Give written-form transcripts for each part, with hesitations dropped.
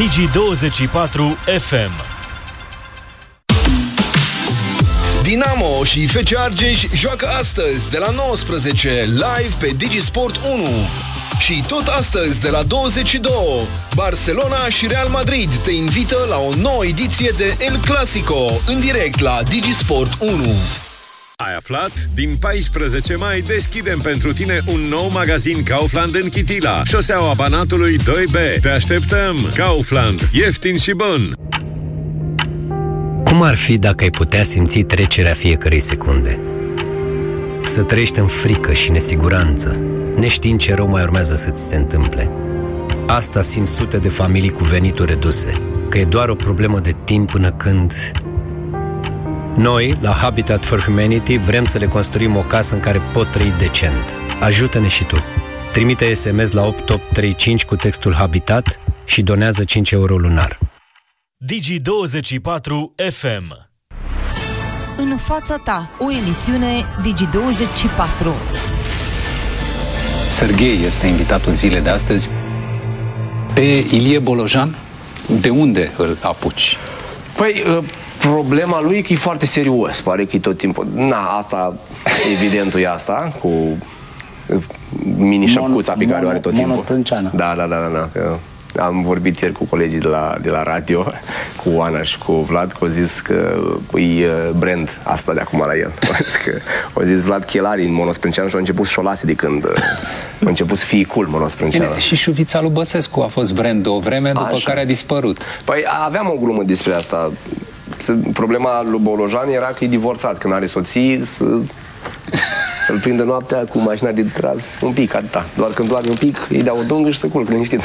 Digi24 FM. Dinamo și FC Argeș joacă astăzi de la 19 live pe Digisport 1. Și tot astăzi de la 22, Barcelona și Real Madrid te invită la o nouă ediție de El Clasico în direct la Digisport 1. Ai aflat? Din 14 mai deschidem pentru tine un nou magazin Kaufland în Chitila, șoseaua Banatului 2B. Te așteptăm! Kaufland. Ieftin și bun! Cum ar fi dacă ai putea simți trecerea fiecărei secunde? Să trăiești în frică și nesiguranță, neștiind ce rău mai urmează să-ți se întâmple. Asta simt sute de familii cu venituri reduse, că e doar o problemă de timp până când... Noi, la Habitat for Humanity, vrem să le construim o casă în care pot trăi decent. Ajută-ne și tu! Trimite SMS la 8835 cu textul Habitat și donează 5 euro lunar. Digi24 FM. În fața ta, o emisiune Digi24. Serghei este invitatul zilei de astăzi. Pe Ilie Bolojan, de unde îl apuci? Păi, problema lui e că e foarte serios, pare că e tot timpul. Na, asta, evidentul e asta, cu mini-șăpcuța pe care o are tot timpul. Monosprânceană. Da. Am vorbit ieri cu colegii de la radio, cu Ana și cu Vlad, că au zis că e brand asta de acum la el. Au zis Vlad Chelari în monosprânceană și au început să șolase de când a început să fie cool monosprânceană. Și șuvița lui Băsescu a fost brand de o vreme, după care a dispărut. Păi aveam o glumă despre asta. Problema lui Bolojan era că e divorțat, când are soții, să-l prindă noaptea cu mașina de tras un pic, atâta. Doar când doarme un pic, îi dea o dungă și se culcă liniștit.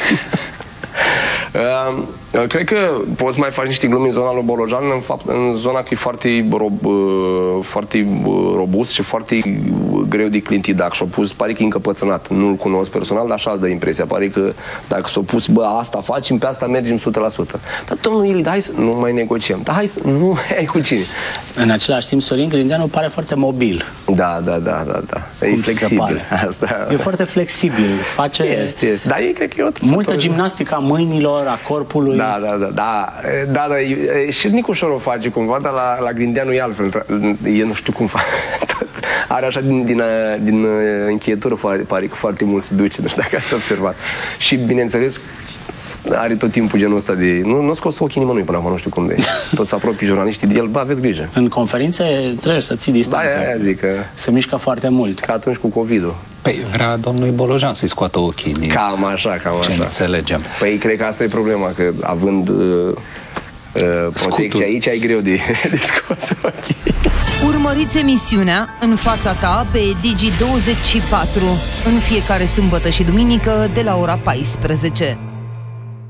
Cred că poți mai faci niște glumi în zona lui Bolojan, în zona că e foarte robust și foarte greu de clintit. Dacă s-o pus, pare că e încăpățânat. Nu-l cunosc personal, dar așa îți dă impresia. Pare că dacă s-o pus, asta facem, pe asta mergem 100%. Dar domnul Ilid, hai să nu mai negociem. Dar hai să nu mai ai cu cine. În același timp, Sorin Grindeanu pare foarte mobil. Da. E flexibil. Asta... E foarte flexibil. Face este. Dar ei cred că e multă gimnastică a mâinilor, a corpului. Da, și Nicușor o face cumva, dar la Grindeanu e altfel. Eu nu știu cum face. Are așa din încheietură, pare că foarte mult se duce, nu știu dacă ați observat. Și bineînțeles are tot timpul genul ăsta de... Nu scos ochii nimănui până acum, nu știu cum de... Tot se apropie jurnaliștii de el, aveți grijă. În conferințe trebuie să ții distanță. Da, zic că... Se mișcă foarte mult. Ca atunci cu COVID-ul. Păi vrea domnul Bolojan să-i scoată ochii. Cam așa. Ce înțelegem. Păi cred că asta e problema, că având protecție aici, ai greu de scos ochii. Urmăriți emisiunea În fața ta pe Digi24 în fiecare sâmbătă și duminică de la ora 14.